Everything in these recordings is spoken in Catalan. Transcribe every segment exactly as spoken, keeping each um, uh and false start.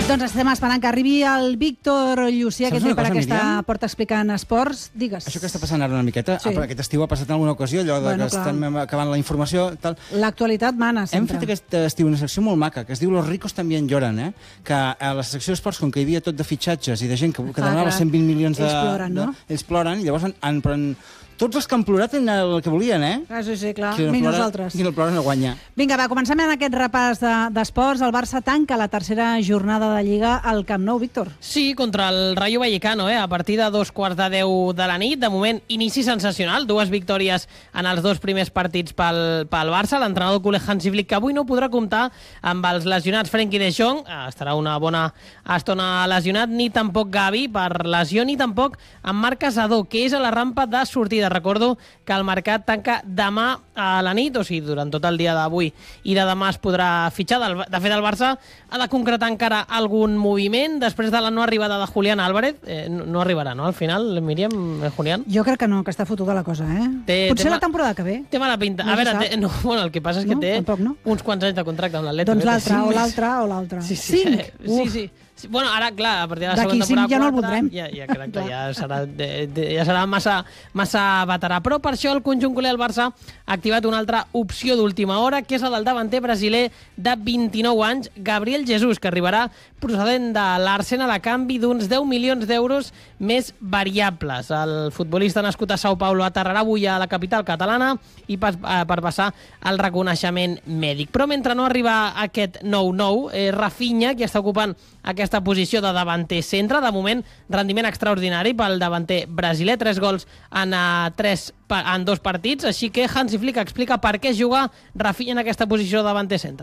Doncs estem esperant que arribi el Víctor Llucià, que Saps és una per cosa, aquesta Míriam? porta explicant esports. Digues. Això que està passant ara una miqueta, Sí. aquest estiu ha passat en alguna ocasió, allò de Bueno, que clar. estem acabant la informació... Tal. L'actualitat mana, Hem sempre. fet aquest estiu una secció molt maca, que es diu Los ricos también lloran, eh? Que a la secció d'esports, com que hi havia tot de fitxatges i de gent que, que Ah, demanava clar. cent vint milions de... Ells ploren, no? de, ells ploren, i llavors en, en, en, tots els que han plorat tenen el que volien, eh? Ah, sí, sí, clar. Qui no Menys plora- nosaltres. Qui no plora no guanya. Vinga, va, comencem en aquest repàs de- d'esports. El Barça tanca la tercera jornada de Lliga al Camp Nou, Víctor. Sí, contra el Rayo Vallecano, eh? A partir de dos quarts de deu de la nit. De moment, inici sensacional. Dues victòries en els dos primers partits pel, pel Barça. L'entrenador culer Hansi Flick, que avui no podrà comptar amb els lesionats Frenkie de Jong, eh, estarà una bona estona lesionat, ni tampoc Gavi per lesió, ni tampoc amb Marc Casadó, que és a la rampa de sortida. Recordo que el mercat tanca demà a la nit, o sigui, durant tot el dia d'avui i de demà es podrà fitxar. Del, de fet, el Barça ha de concretar encara algun moviment després de la no arribada de Julián Álvarez. Eh, no, no arribarà, no? Al final, Míriam, eh, Julián? Jo crec que no, que està fotuda la cosa, eh? Té- Potser té la ma- temporada que ve. Té mala pinta. No a se veure, sap. té, no, bueno, el que passa és que No? té Tampoc, no? uns quants anys de contracte amb l'Atlètic. Doncs eh? Té l'altre, cinc o més. l'altre, o l'altre. Sí, sí, Cinc? sí, sí, sí. Sí, bueno, ara, clar, a partir de la D'aquí segona temporada... cinc ja no el quatre, voldrem. Ja, ja, exacte, ja serà, de, de, ja serà massa, massa veterà. Però per això el conjunt culer del Barça ha activat una altra opció d'última hora, que és la del davanter brasiler de vint-i-nou anys, Gabriel Jesús, que arribarà procedent de l'Arsenal a canvi d'uns deu milions d'euros més variables. El futbolista nascut a Sao Paulo aterrarà avui a la capital catalana i per, eh, per passar el reconeixement mèdic. Però mentre no arriba aquest nou nou, eh, Rafinha, qui està ocupant aquesta posició de davanter centre, de moment rendiment extraordinari pel davanter brasiler, tres gols en, uh, tres, en dos partits, així que Hansi Flick explica per què juga Rafinha en aquesta posició de davanter centre.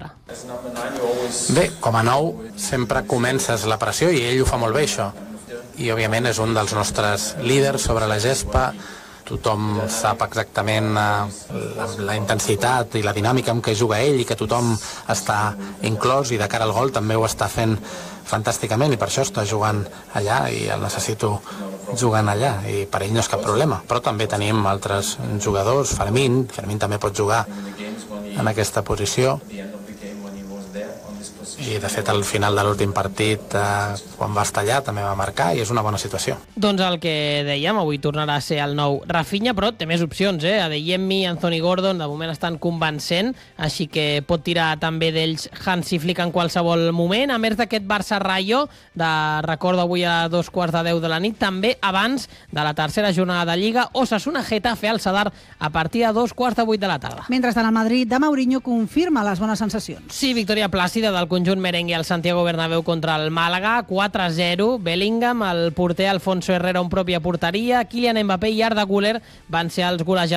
Bé, com a nou sempre comences la pressió i ell ho fa molt bé, això. I òbviament és un dels nostres líders sobre la gespa. Tothom sap exactament eh, la, la intensitat i la dinàmica amb què juga ell i que tothom està inclòs, i de cara al gol també ho està fent fantàsticament, i per això està jugant allà i el necessito jugant allà, i per ell no és cap problema. Però també tenim altres jugadors, Fermín, Fermín també pot jugar en aquesta posició, i de fet al final de l'últim partit, eh, quan va estar allà, també va marcar, i és una bona situació. Doncs el que dèiem, avui tornarà a ser el nou Rafinha, però té més opcions, eh? Adeyemi, Anthony Gordon, de moment estan convencent, així que pot tirar també d'ells Hansi Flick en qualsevol moment. A més d'aquest Barça-Rayo, de record avui a dos quarts de deu de la nit, també abans de la tercera jornada de Lliga, Osasuna-Getafe al Sadar a partir de dos quarts de vuit de la tarda. Mentrestant, el Madrid de Mourinho confirma les bones sensacions. Sí, victòria plàcida del conjunt merengue al Santiago Bernabéu contra el Màlaga, quatre a zero. Bellingham, el porter Alfonso Herrera, un pròpia porteria. Kylian Mbappé i Arda Güler van ser els golejadors